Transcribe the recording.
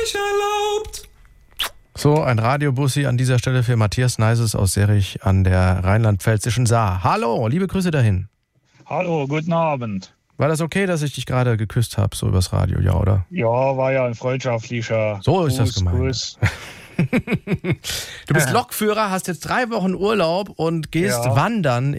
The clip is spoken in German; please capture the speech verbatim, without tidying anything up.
nicht erlaubt. So, ein Radiobussi an dieser Stelle für Matthias Neises aus Serrich an der rheinland-pfälzischen Saar. Hallo, liebe Grüße dahin. Hallo, guten Abend. War das okay, dass ich dich gerade geküsst habe, so übers Radio, ja, oder? Ja, war ja ein freundschaftlicher So ist das Gruß, gemeint. Gruß. Du bist Lokführer, hast jetzt drei Wochen Urlaub und gehst Ja. wandern